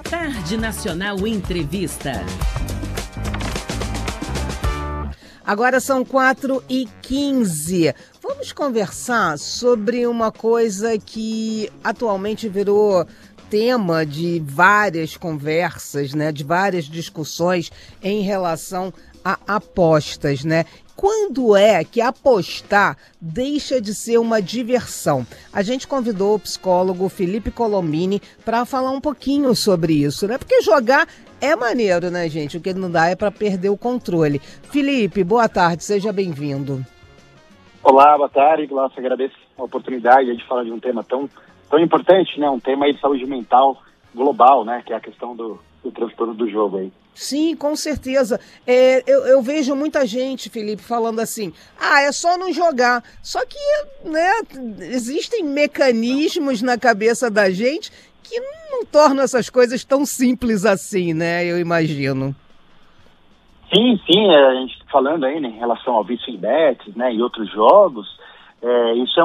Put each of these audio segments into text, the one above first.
Tarde Nacional Entrevista. Agora são 4h15. Vamos conversar sobre uma coisa que atualmente virou tema de várias conversas, né? De várias discussões em relação a apostas, né? Quando é que apostar deixa de ser uma diversão? A gente convidou o psicólogo Felipe Colombini para falar um pouquinho sobre isso, né? Porque jogar é maneiro, né, gente? O que não dá é para perder o controle. Felipe, boa tarde, seja bem-vindo. Olá, boa tarde, Glaucia. Agradeço a oportunidade de falar de um tema tão importante, né? Um tema aí de saúde mental global, né? Que é a questão do transtorno do jogo aí. Sim, com certeza. Eu vejo muita gente, Felipe, falando assim, é só não jogar. Só que, né, existem mecanismos na cabeça da gente que não tornam essas coisas tão simples assim, né, eu imagino. Sim, a gente falando aí, né, em relação ao vício em bets, né, e outros jogos, isso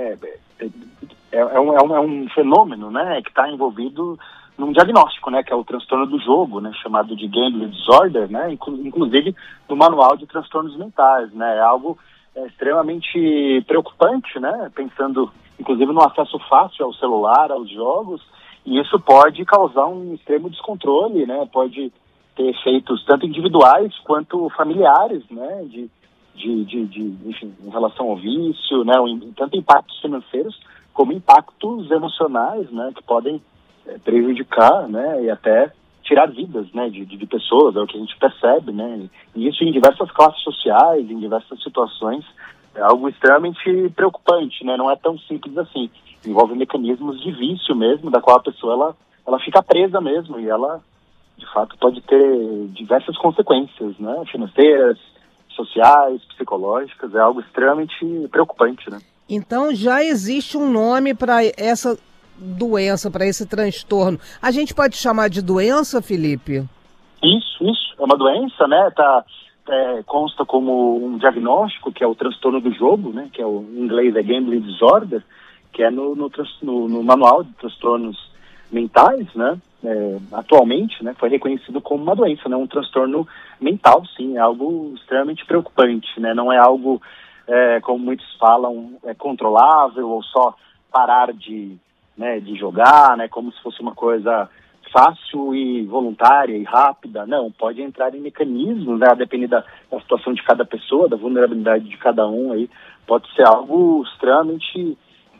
é um fenômeno, né, que está envolvido num diagnóstico, né, que é o transtorno do jogo, né, chamado de gambling disorder, né, inclusive no manual de transtornos mentais, né, é algo extremamente preocupante, né, pensando inclusive no acesso fácil ao celular, aos jogos, e isso pode causar um extremo descontrole, né, pode ter efeitos tanto individuais quanto familiares, né, enfim, em relação ao vício, né, tanto impactos financeiros como impactos emocionais, né, que podem prejudicar, né, e até tirar vidas, né, de pessoas, é o que a gente percebe, né, e isso em diversas classes sociais, em diversas situações, é algo extremamente preocupante, né, não é tão simples assim, envolve mecanismos de vício mesmo, da qual a pessoa, ela fica presa mesmo, e ela, de fato, pode ter diversas consequências, né, financeiras, sociais, psicológicas, é algo extremamente preocupante, né. Então já existe um nome para essa doença, para esse transtorno. A gente pode chamar de doença, Felipe? Isso. É uma doença, né? Consta como um diagnóstico, que é o transtorno do jogo, né? Que em inglês é gambling disorder, que é no manual de transtornos mentais, né? Atualmente, né? Foi reconhecido como uma doença, né? Um transtorno mental, sim. É algo extremamente preocupante, né? Não é algo, como muitos falam, controlável ou só parar de jogar, né, como se fosse uma coisa fácil e voluntária e rápida. Não, pode entrar em mecanismos, né, a depender da situação de cada pessoa, da vulnerabilidade de cada um, aí pode ser algo extremamente,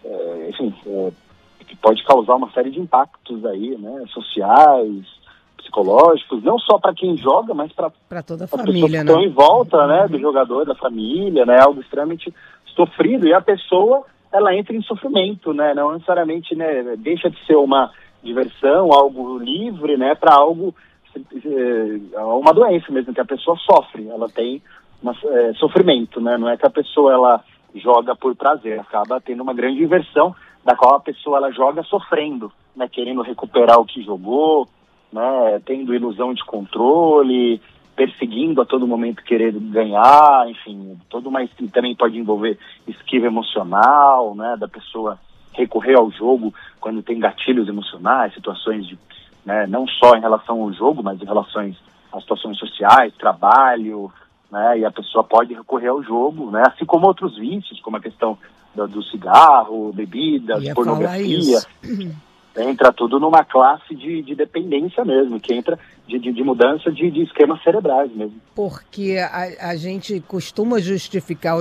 que pode causar uma série de impactos aí, né, sociais, psicológicos, não só para quem joga, mas para toda a família, pessoas que estão em volta, né, do jogador, da família, né, algo extremamente sofrido, e a pessoa ela entra em sofrimento, né? Não necessariamente, né, deixa de ser uma diversão, algo livre, né, para algo, uma doença mesmo, que a pessoa sofre, ela tem sofrimento, né? Não é que a pessoa ela joga por prazer, acaba tendo uma grande inversão, da qual a pessoa ela joga sofrendo, né, querendo recuperar o que jogou, né, tendo ilusão de controle, perseguindo a todo momento, querer ganhar, enfim, também pode envolver esquiva emocional, né, da pessoa recorrer ao jogo quando tem gatilhos emocionais, situações de, né, não só em relação ao jogo, mas em relação às situações sociais, trabalho, né, e a pessoa pode recorrer ao jogo, né, assim como outros vícios, como a questão do cigarro, bebidas, pornografia. Entra tudo numa classe de dependência mesmo, que entra de mudança de esquemas cerebrais mesmo. Porque a gente costuma justificar